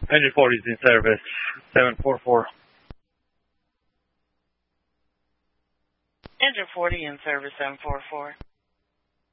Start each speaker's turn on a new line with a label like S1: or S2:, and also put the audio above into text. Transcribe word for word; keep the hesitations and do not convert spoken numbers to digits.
S1: Engine forty is in service, seven four four.
S2: Engine forty in service, seven four four.